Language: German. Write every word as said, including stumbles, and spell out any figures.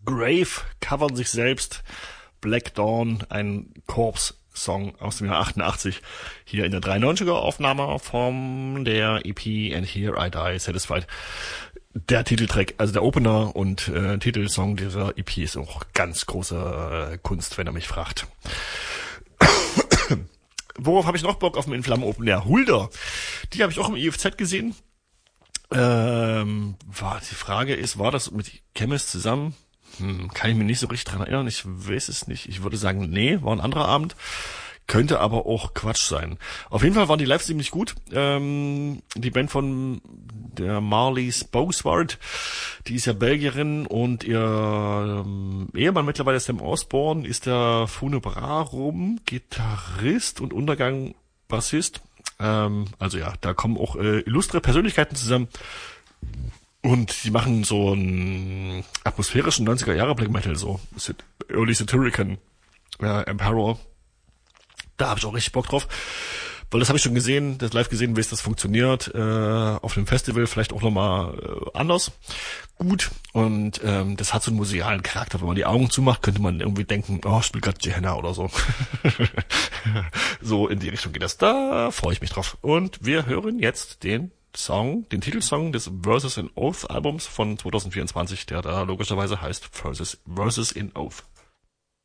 Grave covern sich selbst. Black Dawn, ein Corpse-Song aus dem Jahr achtundachtzig. Hier in der dreiundneunziger Aufnahme von der E P And Here I Die Satisfied. Der Titeltrack, also der Opener und äh, Titelsong dieser E P ist auch ganz große äh, Kunst, wenn er mich fragt. Worauf habe ich noch Bock auf dem In Flammen Open Air? Hulda. Die habe ich auch im I F Z gesehen. Ähm, war, die Frage ist, war das mit Chemist zusammen? Hm, kann ich mich nicht so richtig dran erinnern. Ich weiß es nicht. Ich würde sagen, nee, war ein anderer Abend. Könnte aber auch Quatsch sein. Auf jeden Fall waren die live ziemlich gut. Ähm, die Band von der Marlies Bosward, die ist ja Belgierin und ihr ähm, Ehemann mittlerweile Sam Osborne ist der Funebrarum Gitarrist und Untergang Bassist. Ähm, also ja, da kommen auch äh, illustre Persönlichkeiten zusammen. Und sie machen so einen atmosphärischen neunziger Jahre Black Metal, so Early Satirican äh, Emperor. Da habe ich auch richtig Bock drauf, weil das habe ich schon gesehen, das live gesehen, wie es das funktioniert, äh, auf dem Festival vielleicht auch nochmal äh, anders gut und ähm, das hat so einen musealen Charakter. Wenn man die Augen zumacht, könnte man irgendwie denken, oh, spielt gerade Gehenna oder so. So in die Richtung geht das. Da freue ich mich drauf. Und wir hören jetzt den Song, den Titelsong des Versus in Oath Albums von zwanzig vierundzwanzig, der da logischerweise heißt Versus, Versus in Oath.